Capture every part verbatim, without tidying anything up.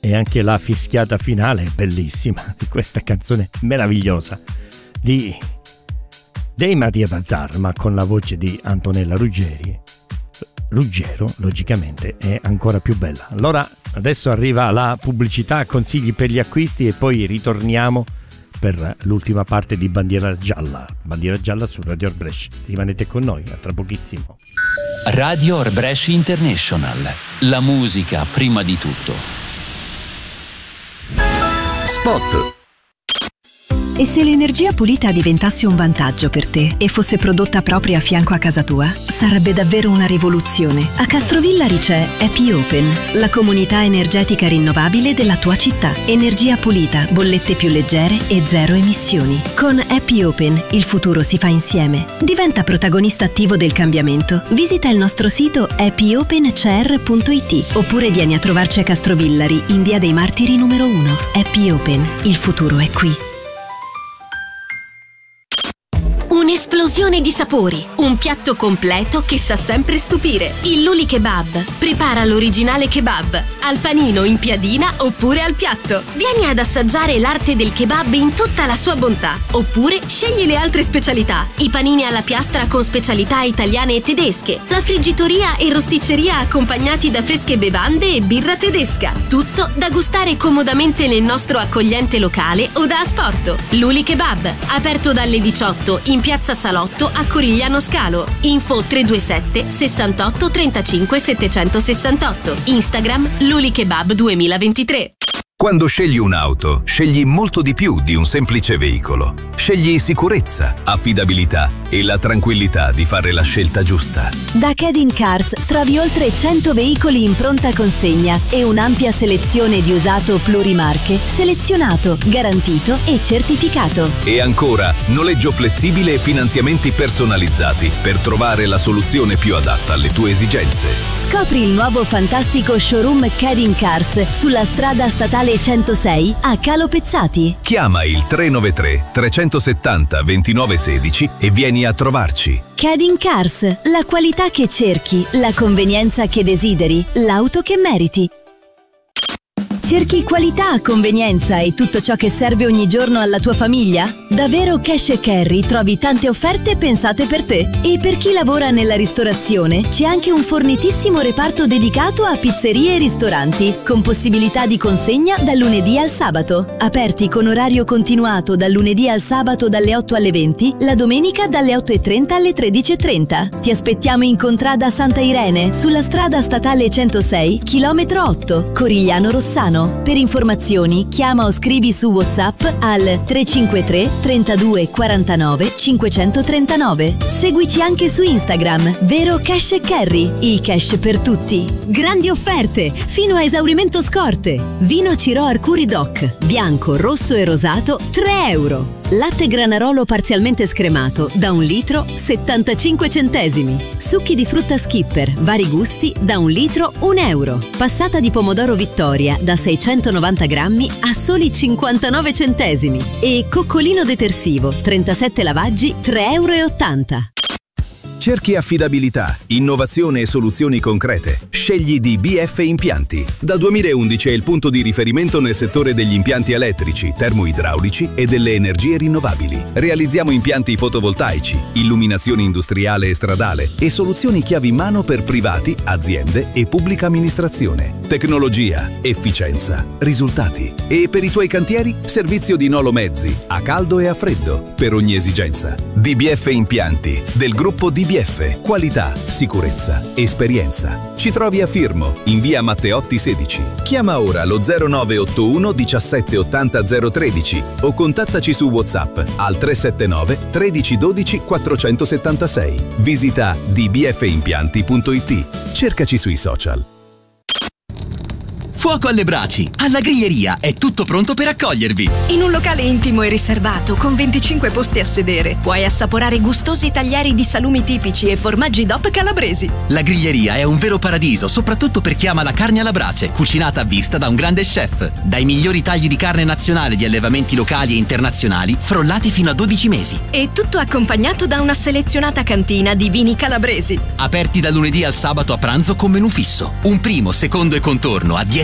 e anche la fischiata finale è bellissima di questa canzone meravigliosa di dei Mattia Bazar, ma con la voce di Antonella Ruggeri. Ruggero, logicamente, è ancora più bella. Allora, adesso arriva la pubblicità, consigli per gli acquisti e poi ritorniamo per l'ultima parte di Bandiera Gialla. Bandiera Gialla su Radio Orbresh. Rimanete con noi, a tra pochissimo. Radio Orbresh International. La musica prima di tutto. Spot. E se l'energia pulita diventasse un vantaggio per te e fosse prodotta proprio a fianco a casa tua? Sarebbe davvero una rivoluzione. A Castrovillari c'è Happy Open, la comunità energetica rinnovabile della tua città. Energia pulita, bollette più leggere e zero emissioni. Con Happy Open il futuro si fa insieme. Diventa protagonista attivo del cambiamento. Visita il nostro sito happy open c r punto i t oppure vieni a trovarci a Castrovillari in Via dei Martiri numero uno. Happy Open, il futuro è qui. Un'esplosione di sapori, un piatto completo che sa sempre stupire. Il Luli Kebab. Prepara l'originale kebab, al panino, in piadina oppure al piatto. Vieni ad assaggiare l'arte del kebab in tutta la sua bontà. Oppure scegli le altre specialità. I panini alla piastra con specialità italiane e tedesche. La friggitoria e rosticceria accompagnati da fresche bevande e birra tedesca. Tutto da gustare comodamente nel nostro accogliente locale o da asporto. Luli Kebab. Aperto dalle diciotto in Piazza Salotto a Corigliano Scalo. Info tre due sette sessantotto trentacinque settecentosessantotto. Instagram Luli Kebab duemilaventitré. Quando scegli un'auto, scegli molto di più di un semplice veicolo. Scegli sicurezza, affidabilità e la tranquillità di fare la scelta giusta. Da Cadin Cars trovi oltre cento veicoli in pronta consegna e un'ampia selezione di usato plurimarche, selezionato, garantito e certificato. E ancora, noleggio flessibile e finanziamenti personalizzati per trovare la soluzione più adatta alle tue esigenze. Scopri il nuovo fantastico showroom Cadin Cars sulla strada statale centosei a Calo Pezzati. Chiama il tre nove tre trecentosettanta ventinove sedici e vieni a trovarci. Cadin Cars, la qualità che cerchi, la convenienza che desideri, l'auto che meriti. Cerchi qualità, convenienza e tutto ciò che serve ogni giorno alla tua famiglia? Da Vero Cash e Carry trovi tante offerte pensate per te. E per chi lavora nella ristorazione c'è anche un fornitissimo reparto dedicato a pizzerie e ristoranti, con possibilità di consegna dal lunedì al sabato. Aperti con orario continuato dal lunedì al sabato dalle otto alle venti, la domenica dalle otto e trenta alle tredici e trenta. Ti aspettiamo in contrada Santa Irene, sulla strada statale centosei, chilometro otto, Corigliano Rossano. Per informazioni chiama o scrivi su WhatsApp al tre cinque tre trentadue quarantanove cinquecentotrentanove. Seguici anche su Instagram, Vero Cash e Carry, il cash per tutti. Grandi offerte fino a esaurimento scorte. Vino Cirò Arcuri Doc, bianco, rosso e rosato, tre euro. Latte Granarolo parzialmente scremato da un litro settantacinque centesimi. Succhi di frutta Skipper, vari gusti da un litro un euro. Passata di pomodoro Vittoria da seicentonovanta grammi a soli cinquantanove centesimi. E coccolino detersivo trentasette lavaggi tre euro e ottanta. Cerchi affidabilità, innovazione e soluzioni concrete? Scegli D B F Impianti. Dal duemilaundici è il punto di riferimento nel settore degli impianti elettrici, termoidraulici e delle energie rinnovabili. Realizziamo impianti fotovoltaici, illuminazione industriale e stradale e soluzioni chiavi in mano per privati, aziende e pubblica amministrazione. Tecnologia, efficienza, risultati. E per i tuoi cantieri, servizio di Nolo Mezzi, a caldo e a freddo, per ogni esigenza. D B F Impianti, del gruppo D B F. Qualità, sicurezza, esperienza. Ci trovi a Firmo, in via Matteotti sedici. Chiama ora lo zero nove otto uno diciassette ottanta zero tredici o contattaci su WhatsApp al tre sette nove tredici dodici quattrocentosettantasei. Visita d b f impianti punto i t. Cercaci sui social. Fuoco alle braci! Alla Griglieria è tutto pronto per accogliervi! In un locale intimo e riservato, con venticinque posti a sedere, puoi assaporare gustosi taglieri di salumi tipici e formaggi D O P calabresi. La Griglieria è un vero paradiso, soprattutto per chi ama la carne alla brace, cucinata a vista da un grande chef. Dai migliori tagli di carne nazionale di allevamenti locali e internazionali, frollati fino a dodici mesi. E tutto accompagnato da una selezionata cantina di vini calabresi. Aperti dal lunedì al sabato a pranzo con menù fisso. Un primo, secondo e contorno a dieci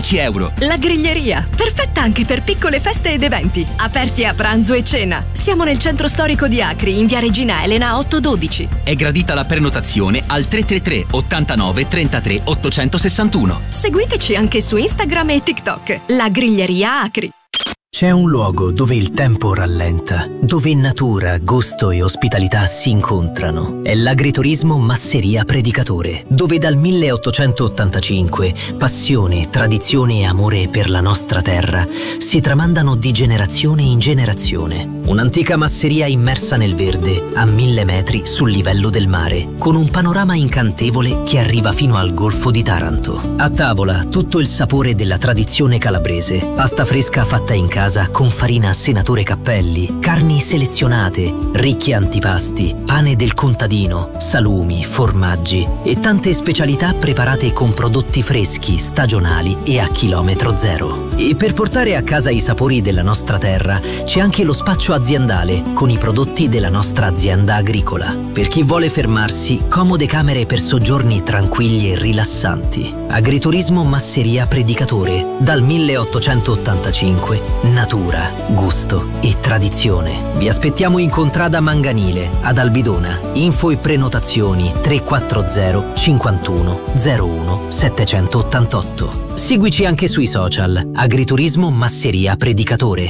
dieci euro. La Griglieria, perfetta anche per piccole feste ed eventi. Aperti a pranzo e cena. Siamo nel centro storico di Acri, in via Regina Elena ottocentododici. È gradita la prenotazione al tre tre tre ottantanove trentatré ottocentosessantuno. Seguiteci anche su Instagram e TikTok. La Griglieria Acri. C'è un luogo dove il tempo rallenta, dove natura, gusto e ospitalità si incontrano. È l'agriturismo Masseria Predicatore, dove dal milleottocentottantacinque passione, tradizione e amore per la nostra terra si tramandano di generazione in generazione. Un'antica masseria immersa nel verde, a mille metri sul livello del mare, con un panorama incantevole che arriva fino al Golfo di Taranto. A tavola tutto il sapore della tradizione calabrese, pasta fresca fatta in casa con farina Senatore Cappelli, carni selezionate, ricchi antipasti, pane del contadino, salumi, formaggi e tante specialità preparate con prodotti freschi, stagionali e a chilometro zero. E per portare a casa i sapori della nostra terra c'è anche lo spaccio aziendale con i prodotti della nostra azienda agricola. Per chi vuole fermarsi, comode camere per soggiorni tranquilli e rilassanti. Agriturismo Masseria Predicatore, dal milleottocentottantacinque. Natura, gusto e tradizione. Vi aspettiamo in Contrada Manganile, ad Albidona. Info e prenotazioni tre quattro zero cinquantuno zero uno settecentottantotto. Seguici anche sui social. Agriturismo Masseria Predicatore.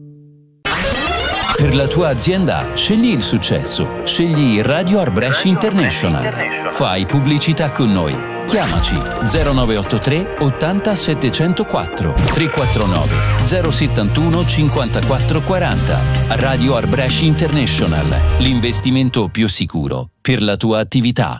Per la tua azienda scegli il successo. Scegli Radio Arbresh International. Fai pubblicità con noi. Chiamaci zero nove otto tre ottanta settecentoquattro tre quattro nove zero settantuno cinquantaquattro quaranta. Radio Arbresh International, l'investimento più sicuro per la tua attività.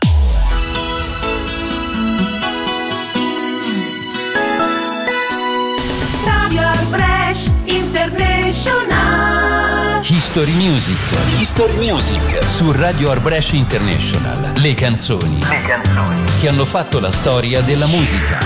Radio Arbresh International. History Music. History Music. Su Radio Arbresh International. Le canzoni. Le canzoni che hanno fatto la storia della musica.